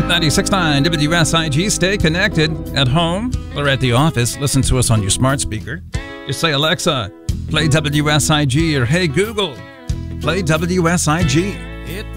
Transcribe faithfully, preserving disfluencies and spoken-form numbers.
ninety-six point nine W S I G. Stay connected at home or at the office. Listen to us on your smart speaker. Just say, Alexa, play W S I G, or hey, Google, play W S I G. It